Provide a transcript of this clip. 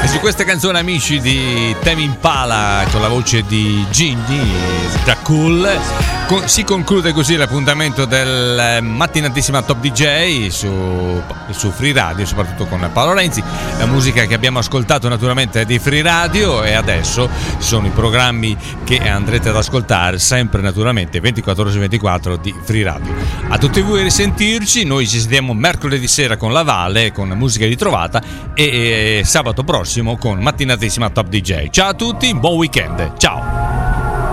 E su questa canzone, amici, di Tame Impala con la voce di Ginny, da Cool, si conclude così l'appuntamento del mattinatissima Top DJ su Free Radio, soprattutto con Paolo Renzi. La musica che abbiamo ascoltato naturalmente è di Free Radio, e adesso sono i programmi che andrete ad ascoltare sempre naturalmente 24 ore su 24 di Free Radio. A tutti voi, risentirci. Noi ci sentiamo mercoledì sera con La Valle, con musica ritrovata, e sabato prossimo con mattinatissima Top DJ. Ciao a tutti, buon weekend, ciao.